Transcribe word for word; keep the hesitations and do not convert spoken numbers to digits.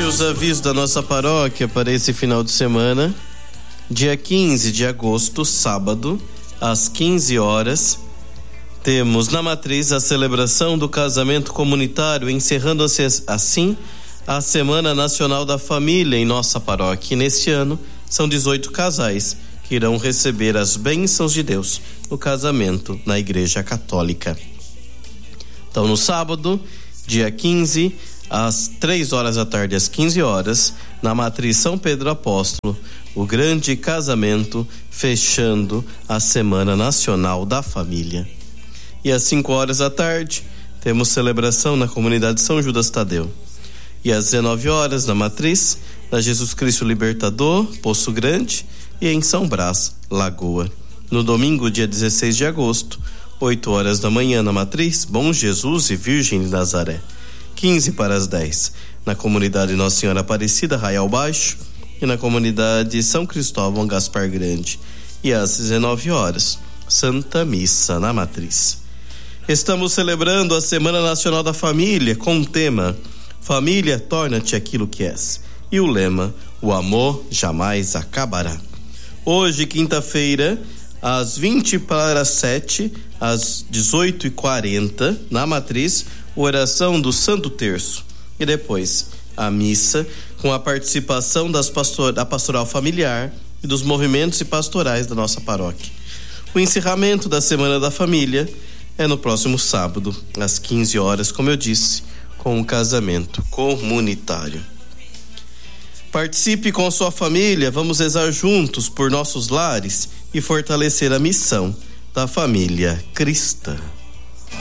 os avisos da nossa paróquia para esse final de semana. Dia quinze de agosto, sábado, às quinze horas, temos na Matriz a celebração do casamento comunitário, encerrando assim a Semana Nacional da Família em nossa paróquia. E neste ano são dezoito casais que irão receber as bênçãos de Deus no casamento na Igreja Católica. Então, no sábado, dia quinze, às três horas da tarde, às quinze horas, na Matriz São Pedro Apóstolo, o grande casamento fechando a Semana Nacional da Família. E às cinco horas da tarde, temos celebração na comunidade São Judas Tadeu. E às dezenove horas, na Matriz, na Jesus Cristo Libertador, Poço Grande, e em São Brás, Lagoa. No domingo, dia dezesseis de agosto, oito horas da manhã, na Matriz, Bom Jesus e Virgem de Nazaré. quinze para as dez, na comunidade Nossa Senhora Aparecida, Arraial Baixo, e na comunidade São Cristóvão, Gaspar Grande. E às dezenove horas, Santa Missa na Matriz. Estamos celebrando a Semana Nacional da Família com o tema Família, torna-te aquilo que és. E o lema, o amor jamais acabará. Hoje, quinta-feira, às vinte para as sete, às dezoito e quarenta, na Matriz, oração do Santo Terço. E depois, a missa com a participação das pastor, da pastoral familiar e dos movimentos e pastorais da nossa paróquia. O encerramento da Semana da Família é no próximo sábado, às quinze horas, como eu disse, com o casamento comunitário. Participe com a sua família, vamos rezar juntos por nossos lares e fortalecer a missão da família cristã.